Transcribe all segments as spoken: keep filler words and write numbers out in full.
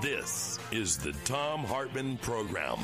This is the Thom Hartmann Program.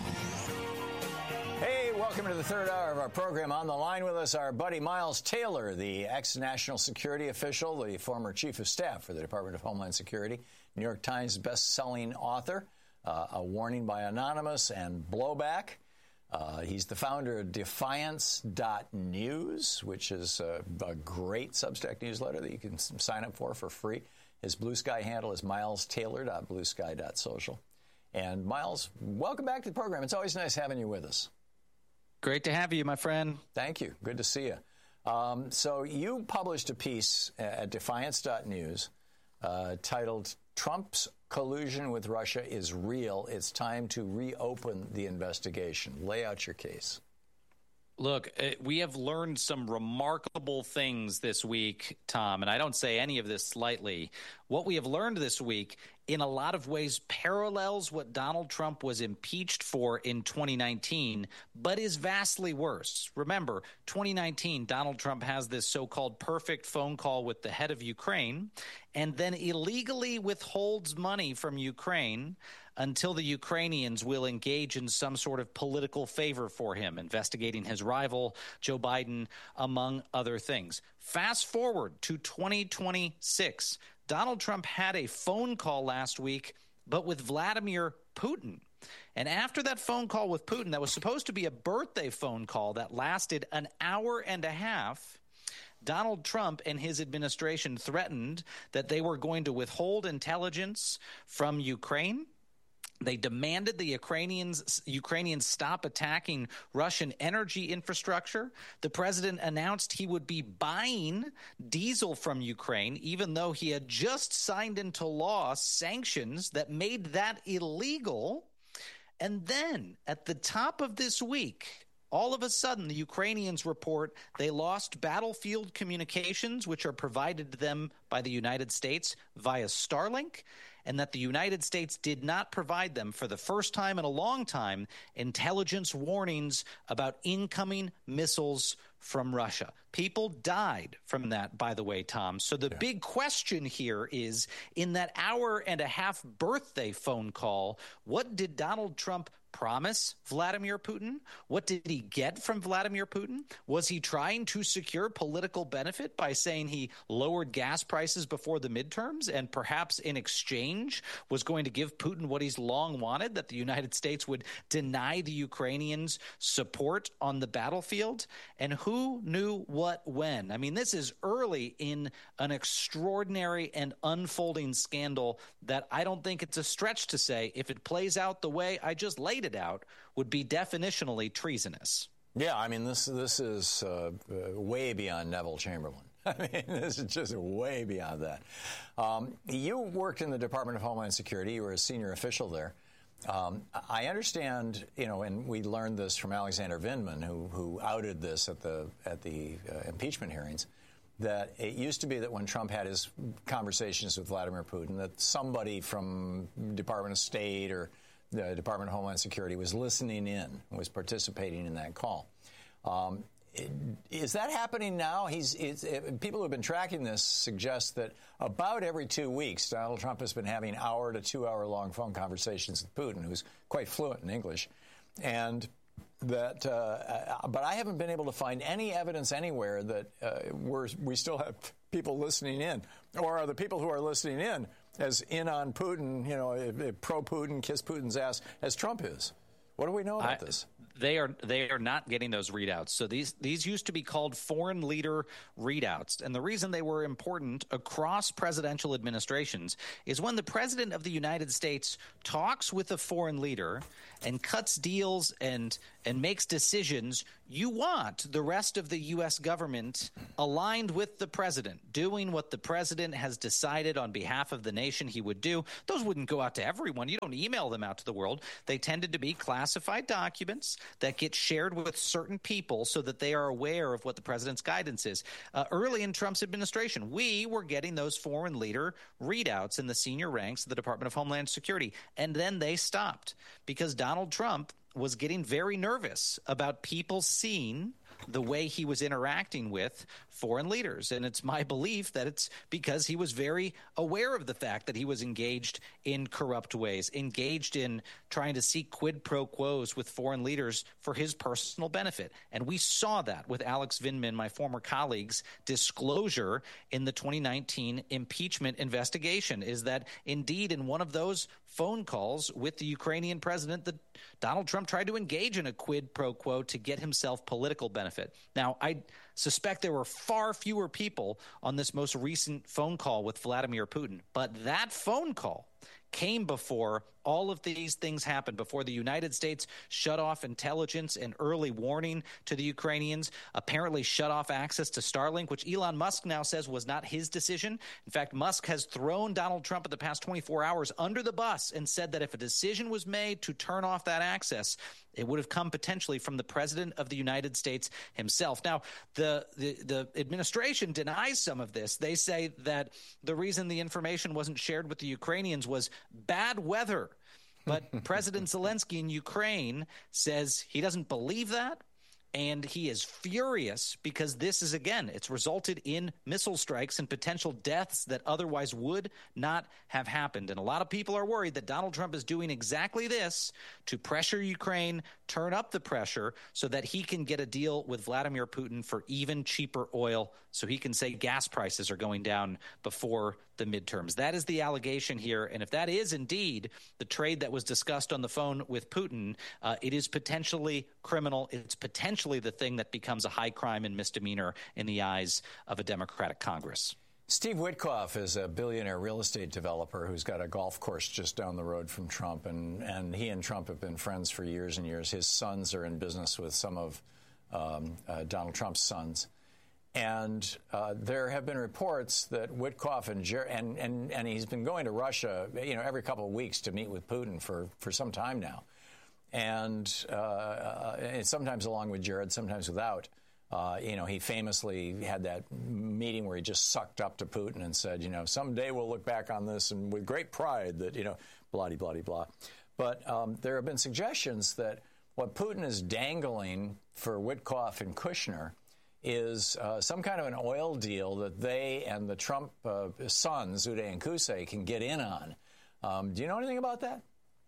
Hey, welcome to the third hour of our program. On the line with us, our buddy Miles Taylor, the ex-national security official, the former chief of staff for the Department of Homeland Security, New York Times best-selling author, uh, A Warning by Anonymous, and Blowback. Uh, he's the founder of Defiance dot news, which is a, a great Substack newsletter that you can sign up for for free. His Blue Sky handle is miles taylor dot blue sky dot social. And Miles, welcome back to the program. It's always nice having you with us. Great to have you, my friend. Thank you. Good to see you. Um, so you published a piece at Defiance dot news uh, titled, Trump's collusion with Russia is real. It's time to reopen the investigation. Lay out your case. Look, we have learned some remarkable things this week, Tom, and I don't say any of this lightly. What we have learned this week, in a lot of ways, parallels what Donald Trump was impeached for in twenty nineteen, but is vastly worse. Remember, twenty nineteen, Donald Trump has this so-called perfect phone call with the head of Ukraine and then illegally withholds money from Ukraine until the Ukrainians will engage in some sort of political favor for him, investigating his rival, Joe Biden, among other things. Fast forward to twenty twenty-six. Donald Trump had a phone call last week, but with Vladimir Putin. And after that phone call with Putin, that was supposed to be a birthday phone call that lasted an hour and a half, Donald Trump and his administration threatened that they were going to withhold intelligence from Ukraine. They demanded the Ukrainians Ukrainians stop attacking Russian energy infrastructure. The president announced he would be buying diesel from Ukraine, even though he had just signed into law sanctions that made that illegal. And then at the top of this week, all of a sudden, the Ukrainians report they lost battlefield communications, which are provided to them by the United States via Starlink, and that the United States did not provide them, for the first time in a long time, intelligence warnings about incoming missiles from Russia. People died from that, by the way, Tom. So the yeah. big question here is, in that hour and a half birthday phone call, what did Donald Trump promise Vladimir Putin? What did he get from Vladimir Putin? Was he trying to secure political benefit by saying he lowered gas prices before the midterms and perhaps in exchange was going to give Putin what he's long wanted, that the United States would deny the Ukrainians support on the battlefield? And who knew what when? I mean, this is early in an extraordinary and unfolding scandal that I don't think it's a stretch to say, if it plays out the way I just laid it out, would be definitionally treasonous. Yeah, I mean, this this is uh, uh, way beyond Neville Chamberlain. I mean, this is just way beyond that. Um, you worked in the Department of Homeland Security. You were a senior official there. Um, I understand, you know, and we learned this from Alexander Vindman, who who outed this at the at the uh, impeachment hearings, that it used to be that when Trump had his conversations with Vladimir Putin, that somebody from Department of State or the Department of Homeland Security was listening in, was participating in that call. Um, is that happening now? He's it's, it, people who have been tracking this suggest that about every two weeks, Donald Trump has been having hour to two hour long phone conversations with Putin, who's quite fluent in English, and that. Uh, but I haven't been able to find any evidence anywhere that uh, we're we still have people listening in, or are the people who are listening in as in on Putin, you know, pro-Putin, kiss Putin's ass, as Trump is? What do we know about I, this? They are they are not getting those readouts. So these these used to be called foreign leader readouts. And the reason they were important across presidential administrations is when the president of the United States talks with a foreign leader and cuts deals and and makes decisions, you want the rest of the U S government aligned with the president, doing what the president has decided on behalf of the nation he would do. Those wouldn't go out to everyone. You don't email them out to the world. They tended to be classified documents that get shared with certain people so that they are aware of what the president's guidance is. Uh, early in Trump's administration, we were getting those foreign leader readouts in the senior ranks of the Department of Homeland Security. And then they stopped because Donald Trump was getting very nervous about people seeing the way he was interacting with foreign leaders. And it's my belief that it's because he was very aware of the fact that he was engaged in corrupt ways, engaged in trying to seek quid pro quos with foreign leaders for his personal benefit. And we saw that with Alex Vindman, my former colleague's disclosure in the twenty nineteen impeachment investigation, is that indeed in one of those phone calls with the Ukrainian president that Donald Trump tried to engage in a quid pro quo to get himself political benefit. Now, I suspect there were far fewer people on this most recent phone call with Vladimir Putin, but that phone call came before all of these things happened, before the United States shut off intelligence and early warning to the Ukrainians, apparently shut off access to Starlink, which Elon Musk now says was not his decision. In fact, Musk has thrown Donald Trump in the past twenty-four hours under the bus and said that if a decision was made to turn off that access, it would have come potentially from the president of the United States himself. Now, the, the, the administration denies some of this. They say that the reason the information wasn't shared with the Ukrainians was bad weather. But President Zelensky in Ukraine says he doesn't believe that. And he is furious because this is, again, it's resulted in missile strikes and potential deaths that otherwise would not have happened. And a lot of people are worried that Donald Trump is doing exactly this to pressure Ukraine, turn up the pressure so that he can get a deal with Vladimir Putin for even cheaper oil, so he can say gas prices are going down before the midterms. That is the allegation here. And if that is indeed the trade that was discussed on the phone with Putin, uh, it is potentially criminal. It's potentially the thing that becomes a high crime and misdemeanor in the eyes of a Democratic Congress. Steve Witkoff is a billionaire real estate developer who's got a golf course just down the road from Trump, and, and he and Trump have been friends for years and years. His sons are in business with some of um, uh, Donald Trump's sons. And uh, there have been reports that Witkoff and, Jer- and and and he's been going to Russia, you know, every couple of weeks to meet with Putin for, for some time now, and, uh, and sometimes along with Jared, sometimes without. Uh, you know, he famously had that meeting where he just sucked up to Putin and said, you know, someday we'll look back on this and with great pride that, you know, blah, blah, blah, blah. But um, there have been suggestions that what Putin is dangling for Witkoff and Kushner is uh, some kind of an oil deal that they and the Trump uh, sons, Uday and Qusay, can get in on. Um, do you know anything about that?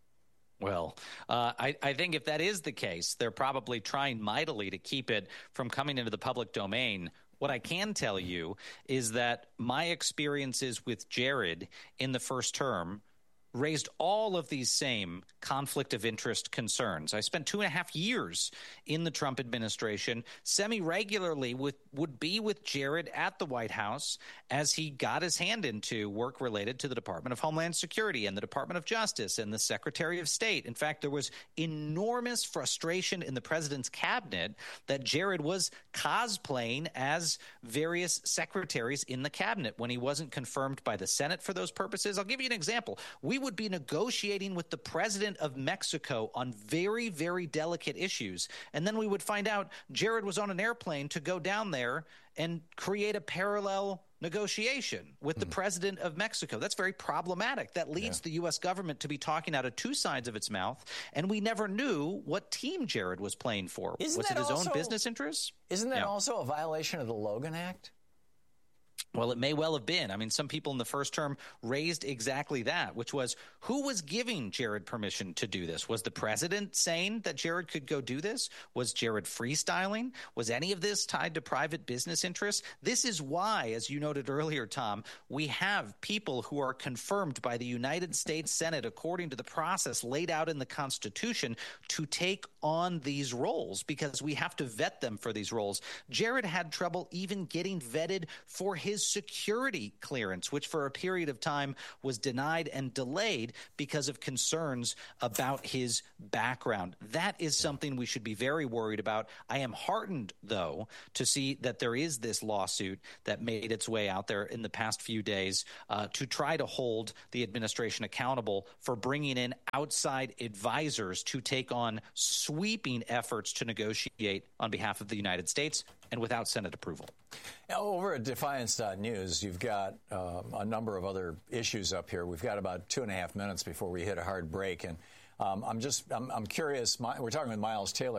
Well, uh, I, I think if that is the case, they're probably trying mightily to keep it from coming into the public domain. What I can tell you is that my experiences with Jared in the first term raised all of these same conflict of interest concerns. I spent two and a half years in the Trump administration, semi-regularly with, would be with Jared at the White House as he got his hand into work related to the Department of Homeland Security and the Department of Justice and the Secretary of State. In fact, there was enormous frustration in the president's cabinet that Jared was cosplaying as various secretaries in the cabinet when he wasn't confirmed by the Senate for those purposes. I'll give you an example. We would be negotiating with the president of Mexico on very, very delicate issues. And then we would find out Jared was on an airplane to go down there and create a parallel negotiation with the mm. president of Mexico. That's very problematic. That leads yeah. the U S government to be talking out of two sides of its mouth. And we never knew what team Jared was playing for. Isn't was it his also, own business interests? Isn't that yeah. also a violation of the Logan Act? Well, it may well have been. I mean, some people in the first term raised exactly that, which was who was giving Jared permission to do this? Was the president saying that Jared could go do this? Was Jared freestyling? Was any of this tied to private business interests? This is why, as you noted earlier, Tom, we have people who are confirmed by the United States Senate, according to the process laid out in the Constitution, to take on these roles because we have to vet them for these roles. Jared had trouble even getting vetted for his security clearance, which for a period of time was denied and delayed because of concerns about his background. That is something we should be very worried about. I am heartened, though, to see that there is this lawsuit that made its way out there in the past few days uh, to try to hold the administration accountable for bringing in outside advisors to take on sweeping efforts to negotiate on behalf of the United States and without Senate approval. Over at Defiance dot news, you've got uh, a number of other issues up here. We've got about two and a half minutes before we hit a hard break. And um, I'm just I'm, I'm curious. My, we're talking with Miles Taylor.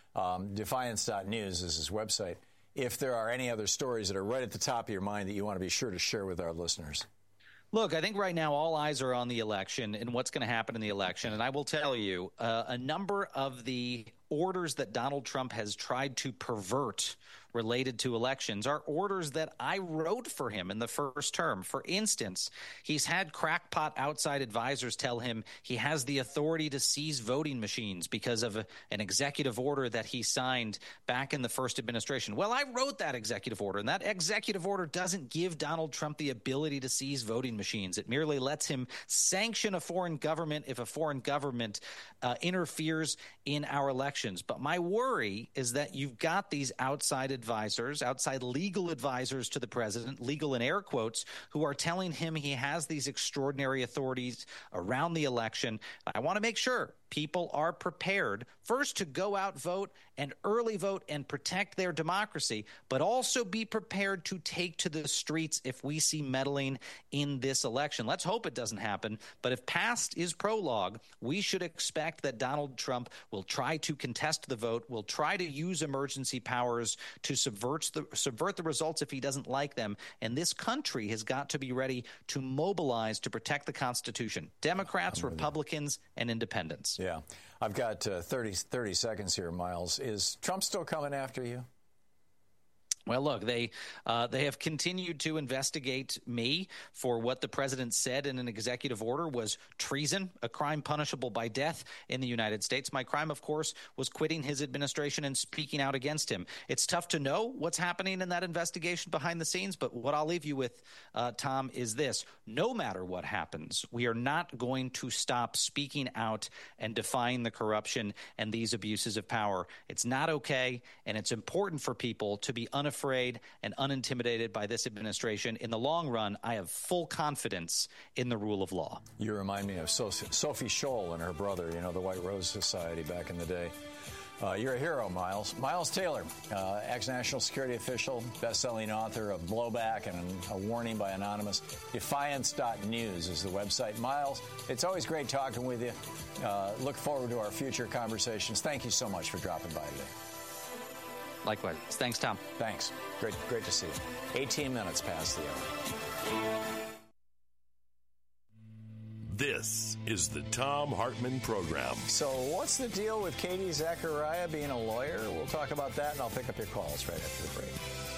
Um, Defiance dot news is his website. If there are any other stories that are right at the top of your mind that you want to be sure to share with our listeners. Look, I think right now all eyes are on the election and what's going to happen in the election. And I will tell you, uh, a number of the orders that Donald Trump has tried to pervert related to elections are orders that I wrote for him in the first term. For instance, he's had crackpot outside advisors tell him he has the authority to seize voting machines because of a, an executive order that he signed back in the first administration. Well, I wrote that executive order, and that executive order doesn't give Donald Trump the ability to seize voting machines. It merely lets him sanction a foreign government if a foreign government uh, interferes in our elections. But my worry is that you've got these outside advisors, outside legal advisors to the president, legal in air quotes, who are telling him he has these extraordinary authorities around the election. I want to make sure people are prepared, first, to go out, vote, and early vote and protect their democracy, but also be prepared to take to the streets if we see meddling in this election. Let's hope it doesn't happen, but if past is prologue, we should expect that Donald Trump will try to contest the vote, will try to use emergency powers to subvert the, subvert the results if he doesn't like them, and this country has got to be ready to mobilize to protect the Constitution, Democrats, Republicans, and independents. Yeah. I've got uh, thirty, thirty seconds here, Miles. Is Trump still coming after you? Well, look, they uh, they have continued to investigate me for what the president said in an executive order was treason, a crime punishable by death in the United States. My crime, of course, was quitting his administration and speaking out against him. It's tough to know what's happening in that investigation behind the scenes, but what I'll leave you with, uh, Tom, is this. No matter what happens, we are not going to stop speaking out and defying the corruption and these abuses of power. It's not okay, and it's important for people to be unafraid afraid and unintimidated by this administration. In the long run, I have full confidence in the rule of law. You remind me of so- Sophie Scholl and her brother, you know, the White Rose Society back in the day. Uh, you're a hero, Miles. Miles Taylor, uh, ex-national security official, best-selling author of Blowback and A Warning by Anonymous. Defiance dot news is the website. Miles, it's always great talking with you. Uh, look forward to our future conversations. Thank you so much for dropping by today. Likewise. Thanks, Tom. Thanks. Great, great to see you. eighteen minutes past the hour. This is the Thom Hartmann Program. So what's the deal with Katie Zachariah being a lawyer? We'll talk about that, and I'll pick up your calls right after the break.